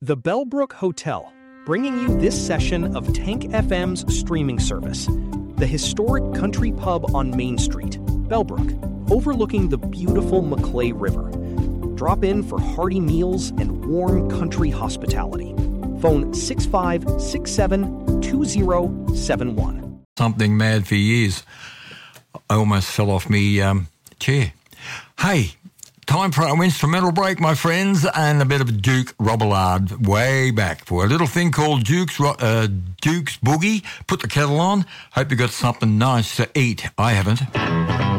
The Bellbrook Hotel, bringing you this session of Tank FM's streaming service. The historic country pub on Main Street, Bellbrook, overlooking the beautiful Maclay River. Drop in for hearty meals and warm country hospitality. Phone 6567-2071. Something mad for years. I almost fell off me chair. Hey, time for our instrumental break, my friends, and a bit of Duke Robillard way back for a little thing called Duke's Boogie. Put the kettle on. Hope you got something nice to eat. I haven't.